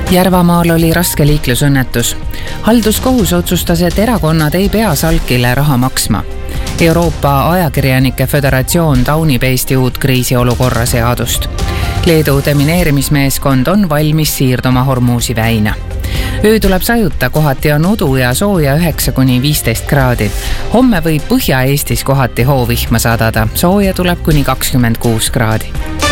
Järvamaal oli raske liiklusõnnetus. Halduskohus otsustas, et erakonnad ei pea Salkile raha maksma. Euroopa Ajakirjanike Föderatsioon taunib Eesti uut kriisiolukorra seadust. Leedu demineerimismeeskond on valmis siirduma Hormuzi väina. Öö tuleb sajuta, kohati on udu ja sooja 9–15 kraadi. Homme võib Põhja-Eestis kohati hoovihma sadada, sooja tuleb kuni 26 kraadi.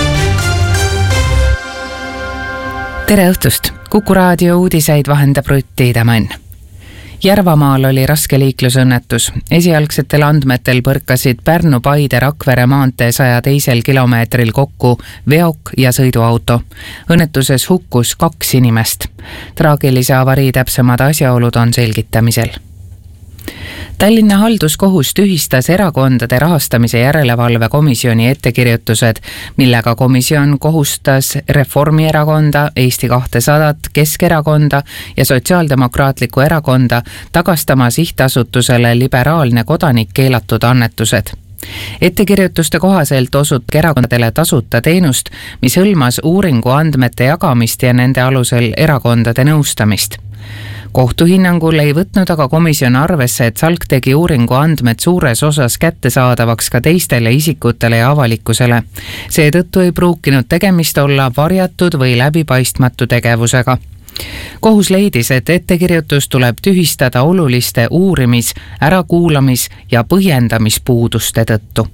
Tere õhtust! Kuku raadio uudiseid vahendab Rutt Tiidemann. Järvamaal oli raske liiklusõnnetus. Esialgsetel andmetel põrkasid Pärnu-Paide Rakvere maantee 102 kilomeetril kokku veok ja sõiduauto. Õnnetuses hukkus 2 inimest. Traagilise avarii täpsemad asjaolud on selgitamisel. Tallinna halduskohus tühistas erakondade rahastamise järelevalve komisjoni ettekirjutused, millega komisjon kohustas Reformierakonda, Eesti 200, Keskerakonda ja Sotsiaaldemokraatlikku erakonda tagastama sihtasutusele Liberaalne kodanik keelatud annetused. Ettekirjutuste kohaselt osutab erakondadele tasuta teenust, mis hõlmas uuringu andmete jagamist ja nende alusel erakondade nõustamist. Kohtuhinnangul ei võtnud aga komisjon arvesse, et Salk tegi uuringu andmed suures osas kättesaadavaks ka teistele isikutele ja avalikkusele. Seetõttu ei pruukinud tegemist olla varjatud või läbipaistmatu tegevusega. Kohus leidis, et ettekirjutus tuleb tühistada oluliste uurimis-, ärakuulamis- ja põhjendamispuuduste tõttu.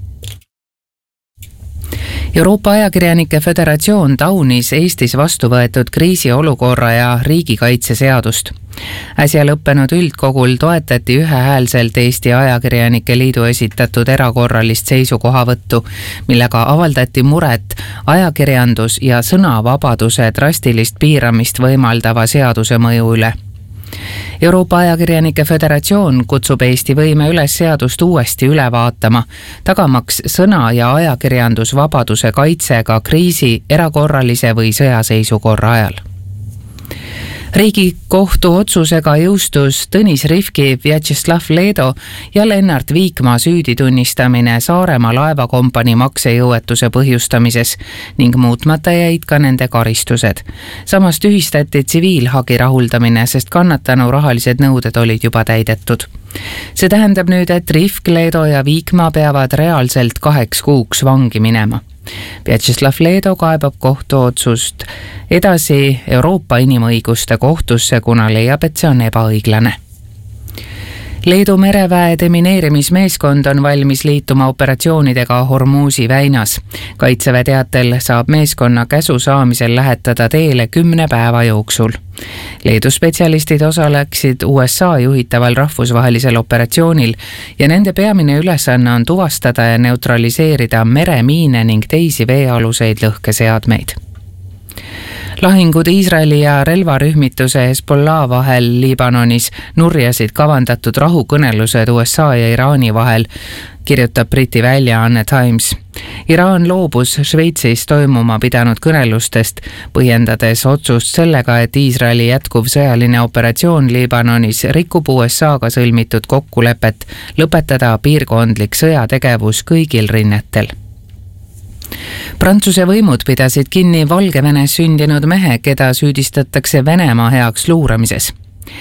Euroopa Ajakirjanike Föderatsioon taunis Eestis vastu võetud kriisiolukorra ja riigikaitseseadust. Äsja lõppenud üldkogul toetati ühehäälselt Eesti Ajakirjanike Liidu esitatud erakorralist seisukohavõttu, millega avaldati muret ajakirjandus- ja sõnavabaduse drastilist piiramist võimaldava seaduse mõju üle. Euroopa Ajakirjanike Föderatsioon kutsub Eesti võime üles seadust uuesti üle vaatama, tagamaks sõna- ja ajakirjandusvabaduse kaitse ka kriisi, erakorralise või sõjaseisukorra ajal. Riigikohtu otsusega jõustus Tõnis Rifki, Vjatšeslav Leedo ja Lennart Viikmaa süüditunnistamine Saaremaa laevakompanii maksejõuetuse põhjustamises ning muutmata jäid ka nende karistused. Samas tühistati tsiviilhagi rahuldamine, sest kannatanu rahalised nõuded olid juba täidetud. See tähendab nüüd, et Rifk, Leedo ja Viikmaa peavad reaalselt 2 kuuks vangi minema. Vjatšeslav Leedo kaebab kohtuotsust edasi Euroopa Inimõiguste kohtusse, kuna leiab, et see on ebaõiglane. Leedu mereväe demineerimismeeskond on valmis liituma operatsioonidega Hormuzi väinas. Kaitseväe teatel saab meeskonna käsu saamisel lähetada teele 10 päeva jooksul. Leedu spetsialistid osaleksid USA juhitaval rahvusvahelisel operatsioonil ja nende peamine ülesanne on tuvastada ja neutraliseerida meremiine ning teisi veealuseid lõhkeseadmeid. Lahingud Iisraeli ja relvarühmituse Hezbollah vahel Liibanonis nurjasid kavandatud rahukõnelused USA ja Iraani vahel, kirjutab Briti väljaanne Times. Iraan loobus Šveitsis toimuma pidanud kõnelustest, põhjendades otsust sellega, et Iisraeli jätkuv sõjaline operatsioon Liibanonis rikub USA-ga sõlmitud kokkulepet lõpetada piirkondlik sõjategevus kõigil rinnetel. Prantsuse võimud pidasid kinni Valgevenes sündinud mehe, keda süüdistatakse Venemaa heaks luuramises.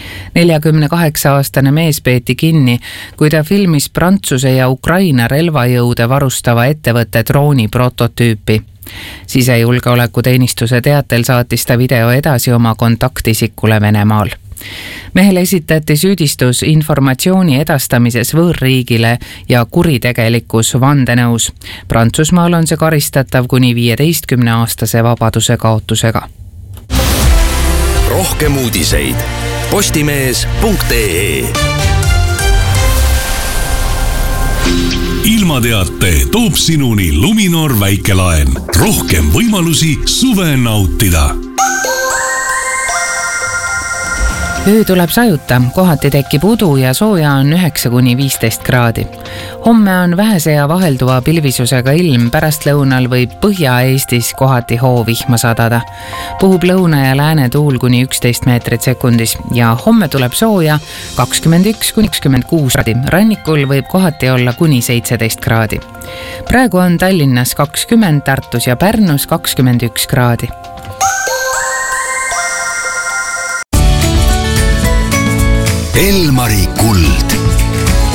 48-aastane mees peeti kinni, kui ta filmis Prantsuse ja Ukraina relvajõude varustava ettevõtte drooni prototüüpi. Sisejulgeolekuteenistuse teatel saatis ta video edasi oma kontaktisikule Venemaal. Mehele esitati süüdistus informatsiooni edastamises võõrriigile ja kuritegelikus vandenõus. Prantsusmaal on see karistatav kuni 15-aastase vabaduse kaotusega. Rohkem uudiseid postimees.ee. Ilmateate toob sinuni Luminor väikelaen. Rohkem võimalusi suve nautida. Öö tuleb sajuta, kohati tekib udu ja sooja on 9–15 kraadi. Homme on vähese ja vahelduva pilvisusega ilm, pärastlõunal võib Põhja-Eestis kohati hoovihma sadada. Puhub lõuna ja lääne tuul kuni 11 meetrit sekundis ja homme tuleb sooja 21–26 kraadi. Rannikul võib kohati olla kuni 17 kraadi. Praegu on Tallinnas 20, Tartus ja Pärnus 21 kraadi. Elmari kuld